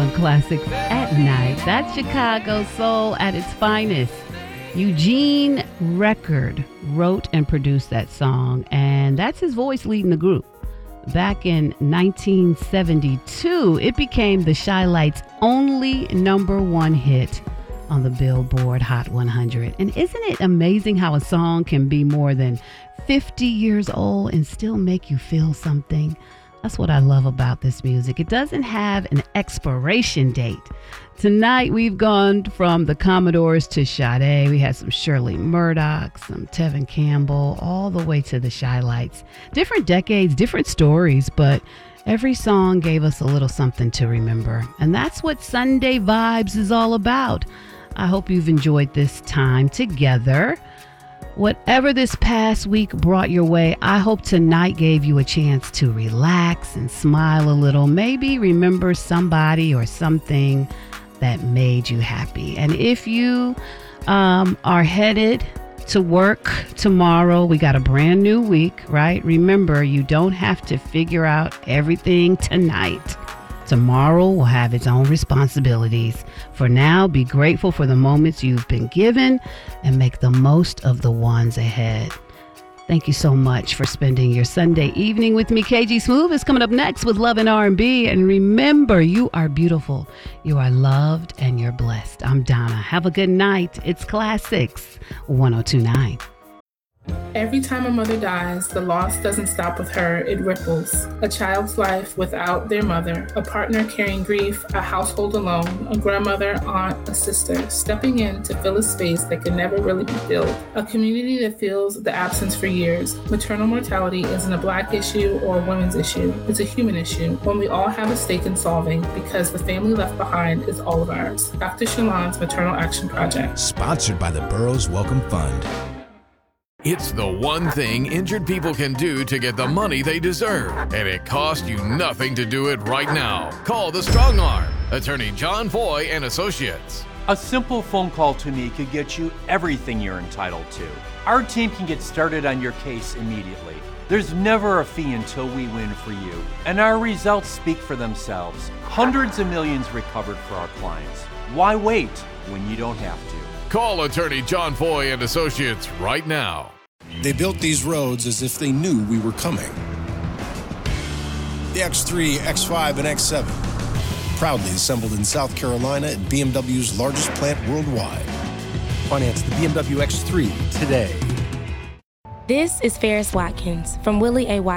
on Classics at Night. That's Chicago soul at its finest. Eugene Record wrote and produced that song, and that's his voice leading the group. Back in 1972, it became the Chi-Lites' only #1 hit on the Billboard Hot 100. And isn't it amazing how a song can be more than 50 years old and still make you feel something? That's what I love about this music. It doesn't have an expiration date. Tonight, we've gone from the Commodores to Sade. We had some Shirley Murdoch, some Tevin Campbell, all the way to the Chi-Lites. Different decades, different stories, but every song gave us a little something to remember. And that's what Sunday Vibes is all about. I hope you've enjoyed this time together. Whatever this past week brought your way, I hope tonight gave you a chance to relax and smile a little. Maybe remember somebody or something that made you happy. And if you are headed to work tomorrow, we got a brand new week, right? Remember, you don't have to figure out everything tonight. Tomorrow will have its own responsibilities. For now, be grateful for the moments you've been given and make the most of the ones ahead. Thank you so much for spending your Sunday evening with me. KG Smooth is coming up next with Love and R&B. And remember, you are beautiful, you are loved, and you're blessed. I'm Donna. Have a good night. It's Classics 102.9. Every time a mother dies, the loss doesn't stop with her, it ripples. A child's life without their mother, a partner carrying grief, a household alone, a grandmother, aunt, a sister, stepping in to fill a space that can never really be filled. A community that feels the absence for years. Maternal mortality isn't a Black issue or a women's issue. It's a human issue, one we all have a stake in solving because the family left behind is all of ours. Dr. Shalon's Maternal Action Project. Sponsored by the Burroughs Welcome Fund. It's the one thing injured people can do to get the money they deserve, and it costs you nothing to do it right now. Call the Strong Arm, attorney John Foy and Associates. A simple phone call to me could get you everything you're entitled to. Our team can get started on your case immediately. There's never a fee until we win for you, and our results speak for themselves. Hundreds of millions recovered for our clients. Why wait when you don't have to? Call attorney John Foy and Associates right now. They built these roads as if they knew we were coming. The X3, X5, and X7, proudly assembled in South Carolina at BMW's largest plant worldwide. Finance the BMW X3 today. This is Ferris Watkins from Willie A.